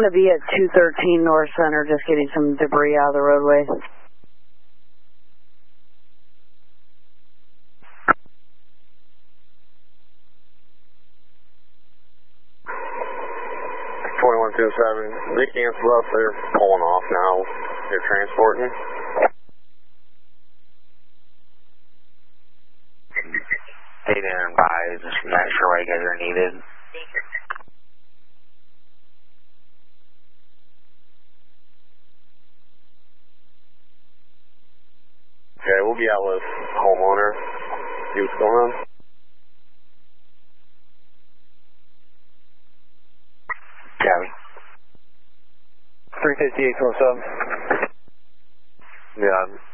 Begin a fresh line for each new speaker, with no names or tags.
going to be at 213 North Center, just getting some debris out of the roadway.
They cancel us. They're pulling off now. They're transporting.
They didn't advise. I'm not sure why you guys are needed.
Okay, we'll be out with homeowner. See what's going on.
Copy.
358
Yeah.